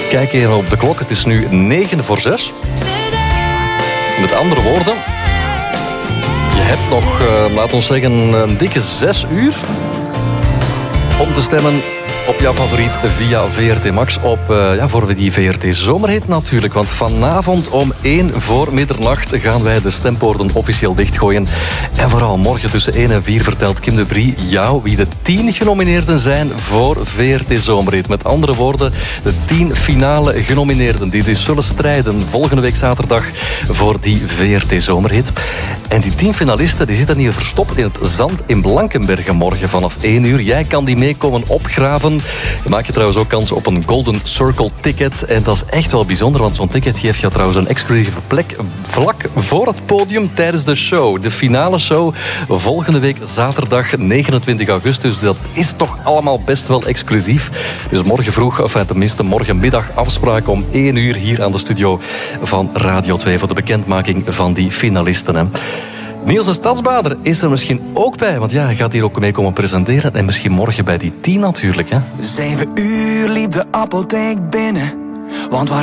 Kijk even op de klok, het is nu 6:09. Met andere woorden, je hebt nog, laten we zeggen, een dikke 6 uur om te stemmen op jouw favoriet via VRT Max voor die VRT Zomerhit natuurlijk. Want vanavond om 1 voor middernacht gaan wij de stempoorten officieel dichtgooien. En vooral morgen tussen 1 en 4 vertelt Kim de Brie jou wie de 10 genomineerden zijn voor VRT Zomerhit. Met andere woorden, de 10 finale genomineerden die dus zullen strijden volgende week zaterdag voor die VRT Zomerhit. En die 10 finalisten die zitten hier verstopt in het zand in Blankenbergen morgen vanaf 1 uur. Jij kan die meekomen opgraven. Maak je trouwens ook kans op een Golden Circle ticket. En dat is echt wel bijzonder, want zo'n ticket geeft jou trouwens een exclusieve plek vlak voor het podium tijdens de show. De finale show volgende week zaterdag 29 augustus. Dat is toch allemaal best wel exclusief. Dus morgen vroeg, of tenminste morgenmiddag, afspraak om 1 uur hier aan de studio van Radio 2 voor de bekendmaking van die finalisten. Hè. Niels de Stadsbader is er misschien ook bij, want ja, hij gaat hier ook mee komen presenteren. En misschien morgen bij die 10 natuurlijk. Hè. 7 uur liep de apotheek binnen, want waar